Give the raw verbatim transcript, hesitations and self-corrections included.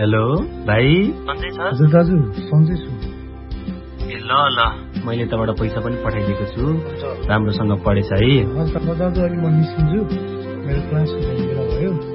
Hello भाइ सन्चै छ? हजुर दाजु सन्चै छु। ए ल ल मैले तबाट पैसा पनि पठाइदिएको छु, राम्रोसँग पढेछ है। हस् दाजु, अहिले म निस्किन्छु, मेरो क्लास बेला भयो।